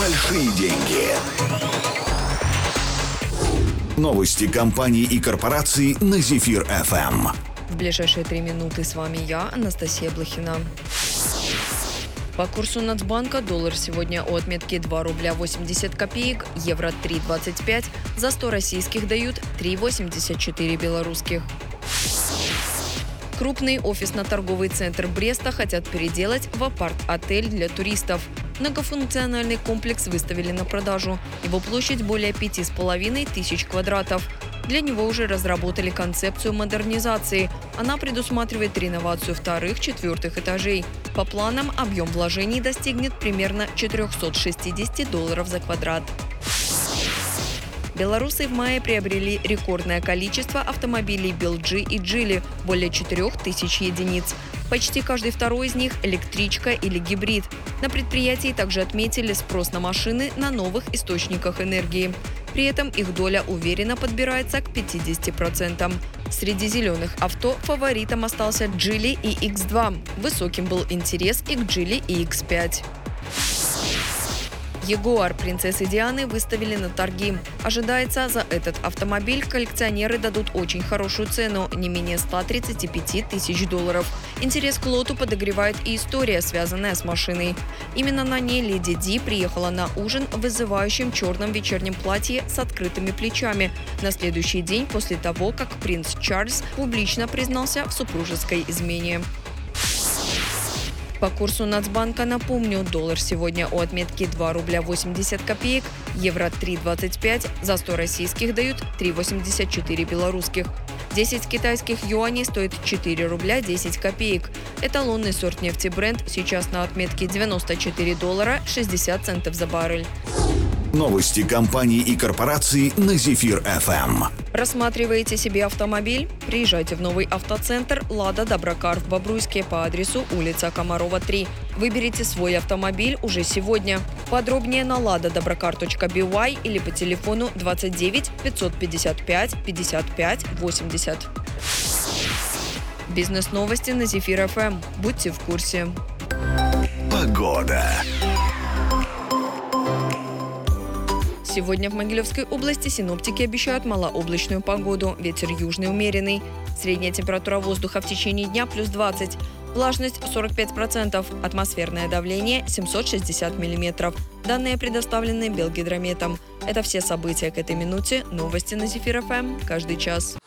большие деньги. Новости компаний и корпораций на Зефир ФМ. В ближайшие 3 минуты с вами я, Анастасия Блохина. По курсу Нацбанка доллар сегодня у отметки 2 рубля 80 копеек, евро 3,25, за 100 российских дают 3,84 белорусских. Крупный офисно-торговый центр Бреста хотят переделать в апарт-отель для туристов. Многофункциональный комплекс выставили на продажу. Его площадь более 5500 квадратов. Для него уже разработали концепцию модернизации. Она предусматривает реновацию вторых, четвертых этажей. По планам, объем вложений достигнет примерно $460 за квадрат. Белорусы в мае приобрели рекордное количество автомобилей BeLG и Geely – более 4000 единиц. Почти каждый второй из них – электричка или гибрид. На предприятии также отметили спрос на машины на новых источниках энергии. При этом их доля уверенно подбирается к 50%. Среди зеленых авто фаворитом остался Geely iX2. Высоким был интерес и к Geely iX5. Ягуар принцессы Дианы выставили на торги. Ожидается, за этот автомобиль коллекционеры дадут очень хорошую цену – не менее $135 тысяч. Интерес к лоту подогревает и история, связанная с машиной. Именно на ней леди Ди приехала на ужин в вызывающем черном вечернем платье с открытыми плечами на следующий день после того, как принц Чарльз публично признался в супружеской измене. По курсу Нацбанка, напомню, доллар сегодня у отметки 2 рубля 80 копеек, евро 3,25, за 100 российских дают 3,84 белорусских. 10 китайских юаней стоит 4 рубля 10 копеек. Эталонный сорт нефти Brent сейчас на отметке $94 60 центов за баррель. Новости компаний и корпораций на Зефир ФМ. Рассматриваете себе автомобиль? Приезжайте в новый автоцентр «Лада Доброкар» в Бобруйске по адресу улица Комарова, 3. Выберите свой автомобиль уже сегодня. Подробнее на ladadobрокар.by или по телефону 29 555 55 80. Бизнес-новости на Зефир ФМ. Будьте в курсе. Погода. Сегодня в Могилевской области синоптики обещают малооблачную погоду. Ветер южный умеренный. Средняя температура воздуха в течение дня +20. Влажность 45%. Атмосферное давление 760 миллиметров. Данные предоставлены Белгидрометом. Это все события к этой минуте. Новости на Зефир ФМ каждый час.